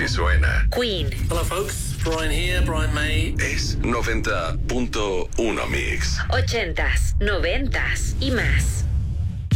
suena. Queen. Hello, folks. Brian here, Brian May. Es 90.1 Mix. 80s, 90s y más.